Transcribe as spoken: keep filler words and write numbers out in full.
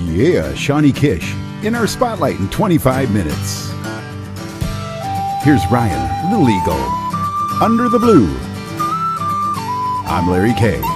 Yeah, Shawnee Kish in our spotlight in twenty-five minutes. Here's Ryan, Little Eagle, Under the Blue. I'm Larry K.